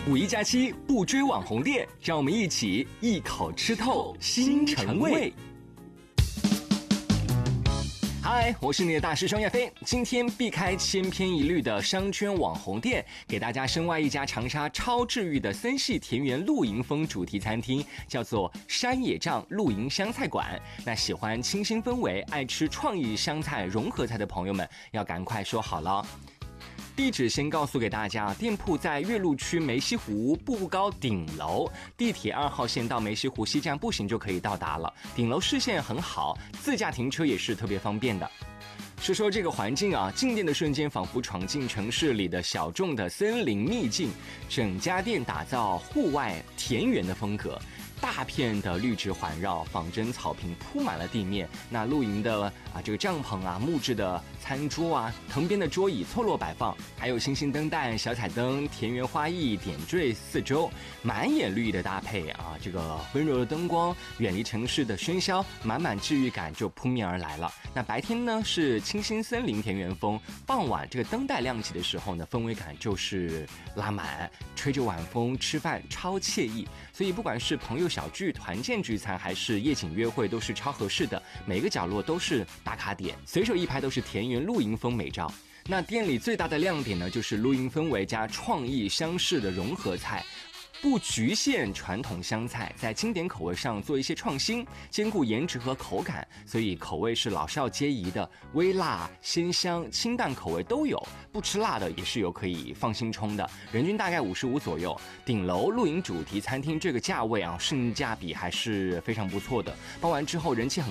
五一假期不追网红店，让我们一起一口吃透新城味。嗨，我是你的大师双叶飞，今天避开千篇一律的商圈网红店，给大家深挖一家长沙超治愈的森系田园露营风主题餐厅，叫做山野帐露营湘菜馆。那喜欢清新氛围、爱吃创意湘菜融合菜的朋友们，要赶快说好了。地址先告诉给大家，店铺在岳麓区梅溪湖步步高顶楼，地铁2号线到梅溪湖西站步行就可以到达了。顶楼视线很好，自驾停车也是特别方便的。说说这个环境啊，进店的瞬间仿佛闯进城市里的小众的森林秘境，整家店打造户外田园的风格。大片的绿植环绕，仿真草坪铺满了地面。那露营的这个帐篷啊，木质的餐桌啊，藤编的桌椅错落摆放，还有星星灯带、小彩灯、田园花艺点缀四周，满眼绿意的搭配啊，这个温柔的灯光，远离城市的喧嚣，满满治愈感就扑面而来了。那白天呢是清新森林田园风，傍晚这个灯带亮起的时候呢，氛围感就是拉满，吹着晚风吃饭超惬意。所以不管是朋友小聚、团建聚餐，还是夜景约会，都是超合适的。每个角落都是打卡点，随手一拍都是田园露营风美照。那店里最大的亮点呢，就是露营氛围加创意湘式的融合菜。不局限传统湘菜，在经典口味上做一些创新，兼顾颜值和口感，所以口味是老少皆宜的，微辣、鲜香、清淡口味都有，不吃辣的也是有可以放心冲的，人均大概55左右。顶楼露营主题餐厅这个价位啊，性价比还是非常不错的。包完之后人气很